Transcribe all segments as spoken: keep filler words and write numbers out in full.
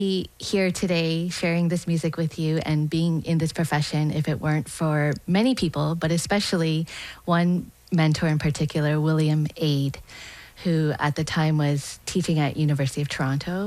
be here today sharing this music with you and being in this profession if it weren't for many people, but especially one mentor in particular, William Aid, who at the time was teaching at University of Toronto.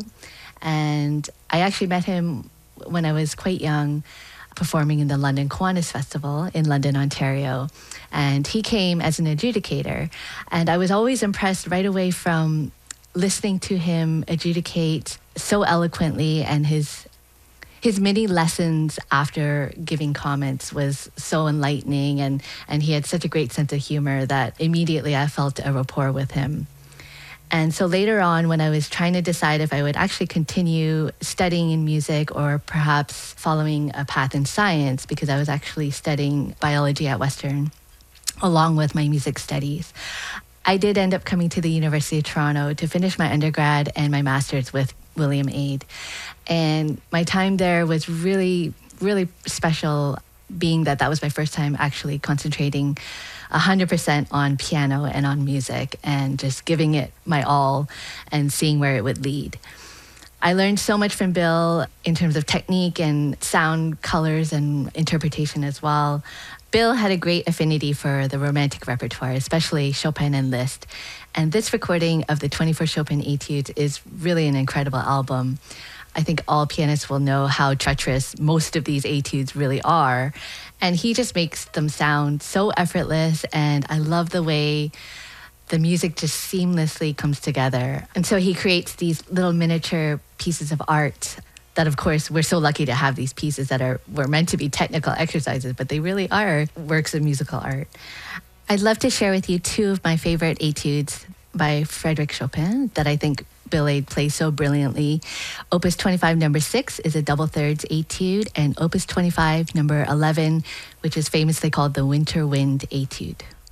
And I actually met him when I was quite young, performing in the London Kiwanis Festival in London, Ontario. And he came as an adjudicator. And I was always impressed right away from listening to him adjudicate so eloquently, and his his many lessons after giving comments was so enlightening, and, and he had such a great sense of humor that immediately I felt a rapport with him. And so later on, when I was trying to decide if I would actually continue studying in music or perhaps following a path in science, because I was actually studying biology at Western along with my music studies, I did end up coming to the University of Toronto to finish my undergrad and my master's with William Aid. And my time there was really, really special, being that that was my first time actually concentrating one hundred percent on piano and on music and just giving it my all and seeing where it would lead. I learned so much from Bill in terms of technique and sound, colors, and interpretation as well. Bill had a great affinity for the Romantic repertoire, especially Chopin and Liszt. And this recording of the twenty-four Chopin Etudes is really an incredible album. I think all pianists will know how treacherous most of these etudes really are. And he just makes them sound so effortless. And I love the way the music just seamlessly comes together. And so he creates these little miniature pieces of art that, of course, we're so lucky to have these pieces that are were meant to be technical exercises, but they really are works of musical art. I'd love to share with you two of my favorite etudes by Frédéric Chopin that I think Bill Aid plays so brilliantly. Opus twenty-five, number six, is a double thirds etude, and Opus twenty-five, number eleven, which is famously called the Winter Wind Etude.